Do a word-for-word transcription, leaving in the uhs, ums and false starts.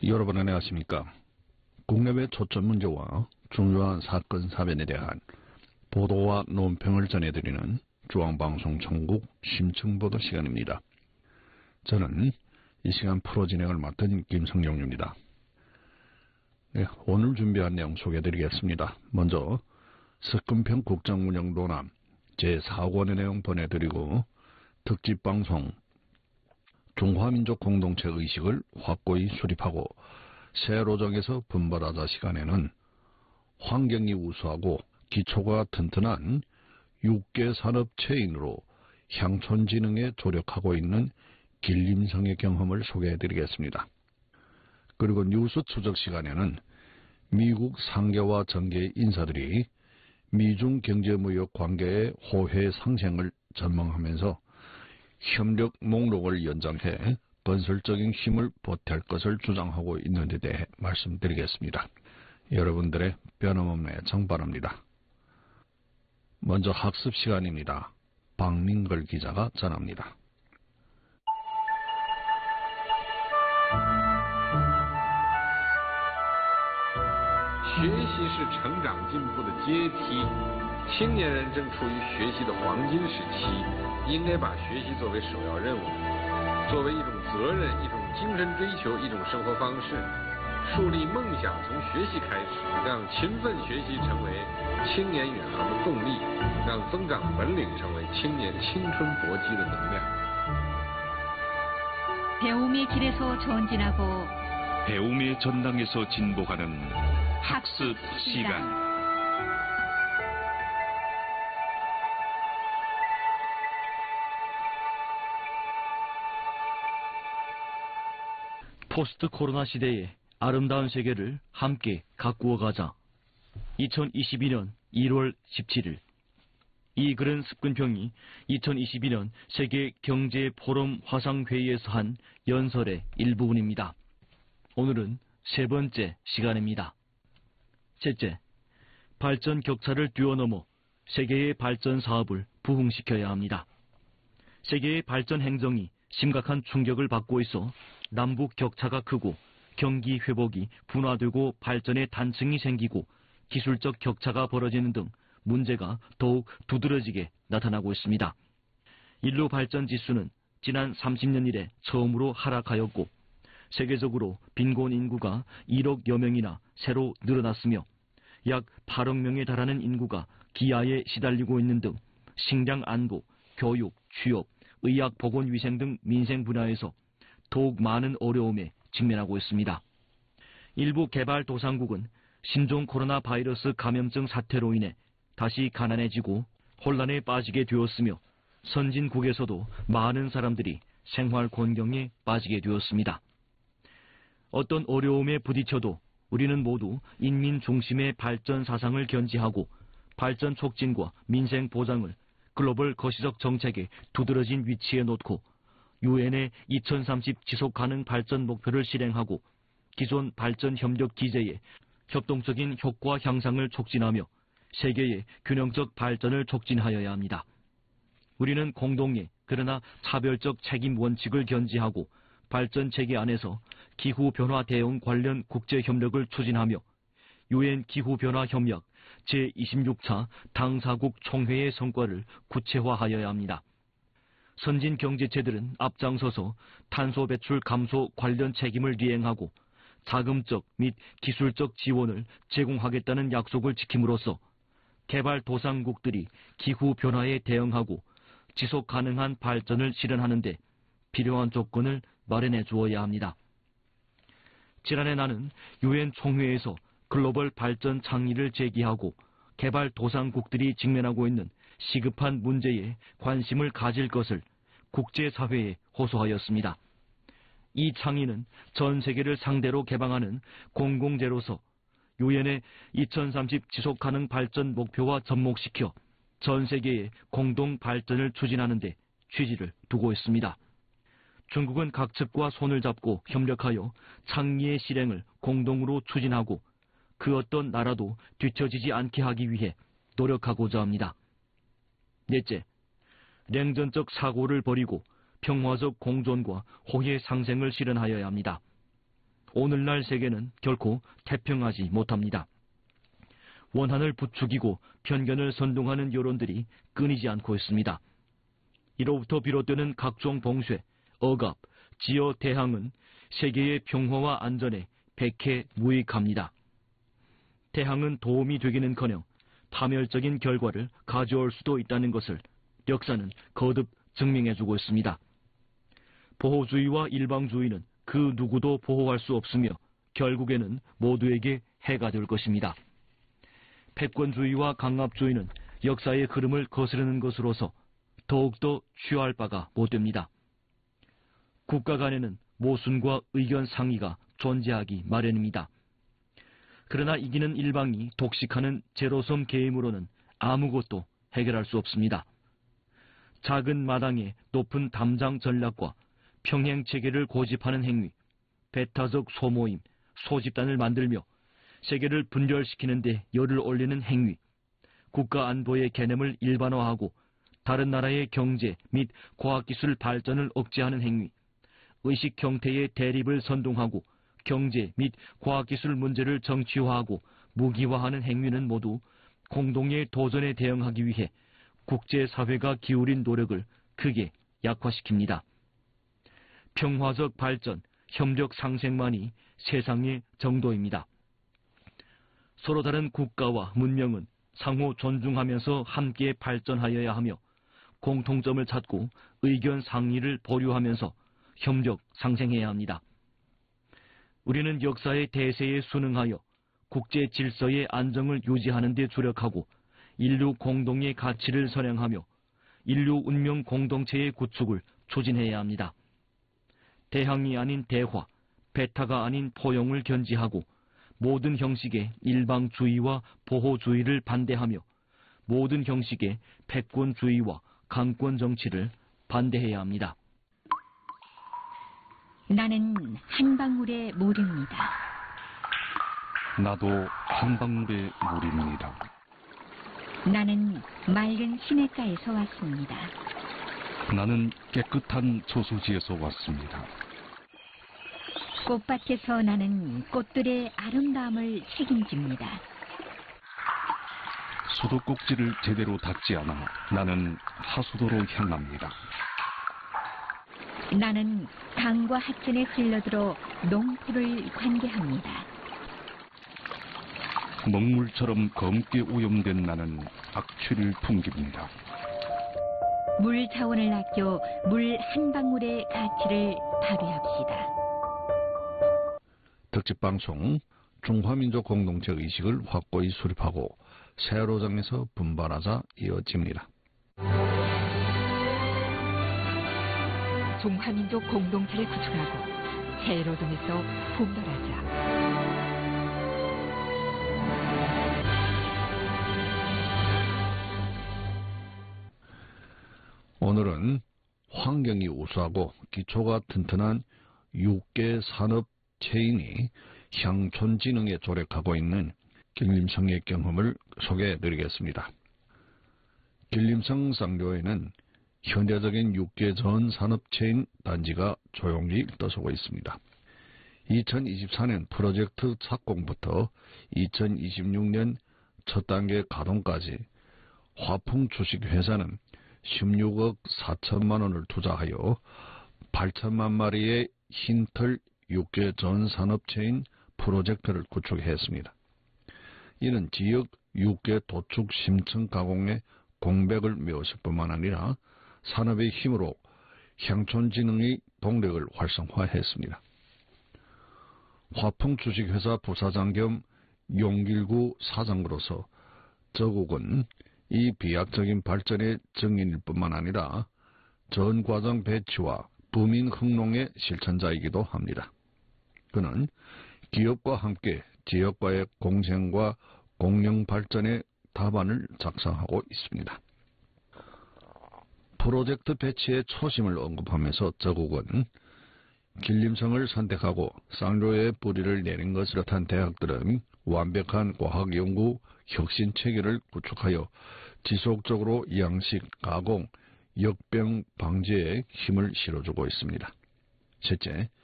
여러분 안녕하십니까? 국내외 초점 문제와 중요한 사건 사변에 대한 보도와 논평을 전해드리는 중앙방송 전국 심층보도 시간입니다. 저는 이 시간 프로 진행을 맡은 김성용입니다. 네, 오늘 준비한 내용 소개해드리겠습니다. 먼저 석금평 국정운영도남 제사 권의 내용 보내드리고 특집방송 중화민족 공동체 의식을 확고히 수립하고 새로 정해서 분발하자 시간에는 환경이 우수하고 기초가 튼튼한 육 개 산업 체인으로 향촌진흥에 조력하고 있는 길림성의 경험을 소개해드리겠습니다. 그리고 뉴스 추적 시간에는 미국 상계와 정계 인사들이 미중 경제무역 관계의 호혜 상생을 전망하면서 협력 목록을 연장해 건설적인 힘을 보탤 것을 주장하고 있는 데 대해 말씀드리겠습니다. 여러분들의 변함없는 애청 바랍니다. 먼저 학습 시간입니다. 박민걸 기자가 전합니다. 学习是成长进步的阶梯，青年人正处于学习的黄金时期，应该把学习作为首要任务，作为一种责任、一种精神追求、一种生活方式，树立梦想从学习开始，让勤奋学习成为青年远航的动力，让增长本领成为青年青春搏击的能量。 배움의 길에서 전진하고 배움의 전당에서 진보하는 학습 시간. 포스트 코로나 시대의 아름다운 세계를 함께 가꾸어 가자. 이천이십이 년 일월 십칠일. 이 글은 습근평이 이천이십이 년 세계 경제 포럼 화상회의에서 한 연설의 일부분입니다. 오늘은 세 번째 시간입니다. 셋째, 발전 격차를 뛰어넘어 세계의 발전 사업을 부흥시켜야 합니다. 세계의 발전 행정이 심각한 충격을 받고 있어 남북 격차가 크고 경기 회복이 분화되고 발전의 단층이 생기고 기술적 격차가 벌어지는 등 문제가 더욱 두드러지게 나타나고 있습니다. 인류 발전 지수는 지난 삼십 년 이래 처음으로 하락하였고 세계적으로 빈곤 인구가 일억여 명이나 새로 늘어났으며 약 팔억 명에 달하는 인구가 기아에 시달리고 있는 등 식량 안보, 교육, 취업, 의학, 보건위생 등 민생 분야에서 더욱 많은 어려움에 직면하고 있습니다. 일부 개발도상국은 신종 코로나 바이러스 감염증 사태로 인해 다시 가난해지고 혼란에 빠지게 되었으며 선진국에서도 많은 사람들이 생활 곤경에 빠지게 되었습니다. 어떤 어려움에 부딪혀도 우리는 모두 인민 중심의 발전 사상을 견지하고 발전 촉진과 민생 보장을 글로벌 거시적 정책의 두드러진 위치에 놓고 유엔의 이천삼십 지속가능 발전 목표를 실행하고 기존 발전 협력 기제의 협동적인 효과 향상을 촉진하며 세계의 균형적 발전을 촉진하여야 합니다. 우리는 공동의 그러나 차별적 책임 원칙을 견지하고 발전 체계 안에서 기후변화 대응 관련 국제협력을 추진하며 유엔 기후변화협약 제이십육 차 당사국 총회의 성과를 구체화하여야 합니다. 선진 경제체들은 앞장서서 탄소 배출 감소 관련 책임을 이행하고 자금적 및 기술적 지원을 제공하겠다는 약속을 지킴으로써 개발도상국들이 기후변화에 대응하고 지속가능한 발전을 실현하는 데 필요한 조건을 마련해 주어야 합니다. 지난해 나는 유엔 총회에서 글로벌 발전倡의를 제기하고 개발도상국들이 직면하고 있는 시급한 문제에 관심을 가질 것을 국제사회에 호소하였습니다. 이倡의는 전 세계를 상대로 개방하는 공공재로서 유엔의 이천삼십 지속가능 발전 목표와 접목시켜 전 세계의 공동 발전을 추진하는 데 취지를 두고 있습니다. 중국은 각 측과 손을 잡고 협력하여倡의의 실행을 공동으로 추진하고 그 어떤 나라도 뒤처지지 않게 하기 위해 노력하고자 합니다. 넷째, 냉전적 사고를 버리고 평화적 공존과 호혜 상생을 실현하여야 합니다. 오늘날 세계는 결코 태평하지 못합니다. 원한을 부추기고 편견을 선동하는 여론들이 끊이지 않고 있습니다. 이로부터 비롯되는 각종 봉쇄, 억압, 지어 대항은 세계의 평화와 안전에 백해무익합니다. 대항은 도움이 되기는커녕 파멸적인 결과를 가져올 수도 있다는 것을 역사는 거듭 증명해주고 있습니다. 보호주의와 일방주의는 그 누구도 보호할 수 없으며 결국에는 모두에게 해가 될 것입니다. 패권주의와 강압주의는 역사의 흐름을 거스르는 것으로서 더욱더 취할 바가 못됩니다. 국가 간에는 모순과 의견 상이가 존재하기 마련입니다. 그러나 이기는 일방이 독식하는 제로섬 게임으로는 아무것도 해결할 수 없습니다. 작은 마당에 높은 담장 전략과 평행체계를 고집하는 행위, 배타적 소모임, 소집단을 만들며 세계를 분열시키는 데 열을 올리는 행위, 국가 안보의 개념을 일반화하고 다른 나라의 경제 및 과학기술 발전을 억제하는 행위, 의식 형태의 대립을 선동하고 경제 및 과학기술 문제를 정치화하고 무기화하는 행위는 모두 공동의 도전에 대응하기 위해 국제사회가 기울인 노력을 크게 약화시킵니다. 평화적 발전, 협력 상생만이 세상의 정도입니다. 서로 다른 국가와 문명은 상호 존중하면서 함께 발전하여야 하며 공통점을 찾고 의견 상의를 보류하면서 협력 상생해야 합니다. 우리는 역사의 대세에 순응하여 국제 질서의 안정을 유지하는 데 주력하고 인류 공동의 가치를 선양하며 인류 운명 공동체의 구축을 추진해야 합니다. 대항이 아닌 대화, 배타가 아닌 포용을 견지하고 모든 형식의 일방주의와 보호주의를 반대하며 모든 형식의 패권주의와 강권 정치를 반대해야 합니다. 나는 한 방울의 물입니다. 나도 한 방울의 물입니다. 나는 맑은 시냇가에서 왔습니다. 나는 깨끗한 저수지에서 왔습니다. 꽃밭에서 나는 꽃들의 아름다움을 책임집니다. 수도꼭지를 제대로 닦지 않아 나는 하수도로 향합니다. 나는 강과 하천에 흘러들어 농토를 관계합니다. 먹물처럼 검게 오염된 나는 악취를 풍깁니다. 물 자원을 아껴 물 한 방울의 가치를 발휘합시다. 특집방송 중화민족 공동체 의식을 확고히 수립하고 세로장에서 분발하자 이어집니다. 중화민족 공동체를 구축하고 세로동에서 분발하자. 오늘은 환경이 우수하고 기초가 튼튼한 육 개 산업 체인이 향촌진흥에 조력하고 있는 길림성의 경험을 소개해드리겠습니다. 길림성 쌍교에는 현대적인 육 개 전 산업체인 단지가 조용히 떠서고 있습니다. 이천이십사 년 프로젝트 착공부터 이천이십육 년 첫 단계 가동까지 화풍 주식회사는 십육억 사천만 원을 투자하여 팔천만 마리의 흰털 육 개 전 산업체인 프로젝트를 구축했습니다. 이는 지역 육 개 도축 심층 가공의 공백을 메웠을 뿐만 아니라 산업의 힘으로 향촌진흥의 동력을 활성화했습니다. 화풍 주식회사 부사장 겸 용길구 사장으로서 저국은 이 비약적인 발전의 증인일 뿐만 아니라 전 과정 배치와 부민 흥농의 실천자이기도 합니다. 그는 기업과 함께 지역과의 공생과 공영 발전의 답안을 작성하고 있습니다. 프로젝트 배치의 초심을 언급하면서 저국은 길림성을 선택하고 쌍로에 뿌리를 내린 것을 뜻한 대학들은 완벽한 과학연구 혁신 체계를 구축하여 지속적으로 양식, 가공, 역병 방지에 힘을 실어주고 있습니다. 셋째,